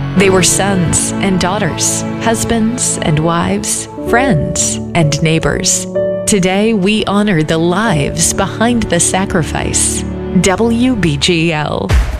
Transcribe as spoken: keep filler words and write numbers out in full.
They were sons and daughters, husbands and wives, friends and neighbors. Today, we honor the lives behind the sacrifice. W B G L.